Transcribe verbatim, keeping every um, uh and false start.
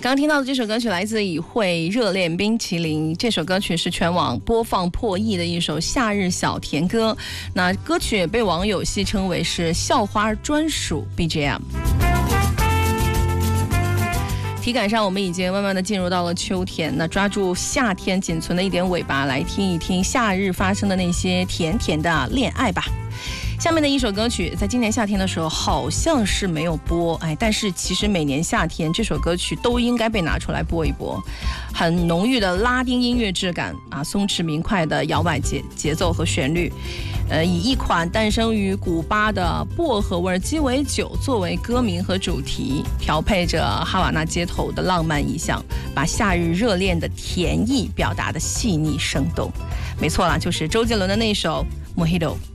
刚听到的这首歌曲来自以慧《热恋冰淇淋》，这首歌曲是全网播放破亿的一首夏日小甜歌。那歌曲也被网友戏称为是校花专属 B G M。体感上，我们已经慢慢的进入到了秋天，那抓住夏天仅存的一点尾巴，来听一听夏日发生的那些甜甜的恋爱吧。下面的一首歌曲在今年夏天的时候好像是没有播，哎，但是其实每年夏天这首歌曲都应该被拿出来播一播。很浓郁的拉丁音乐质感啊，松弛明快的摇摆节节奏和旋律，呃，以一款诞生于古巴的薄荷味鸡尾酒作为歌名和主题，调配着哈瓦那街头的浪漫意象，把夏日热恋的甜意表达的细腻生动。没错啦，就是周杰伦的那首 Mojito。